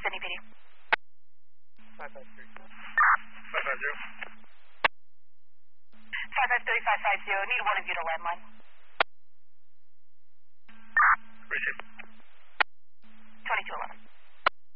Sydney PD. 553. 550. 553, 550. Need one of you to landline.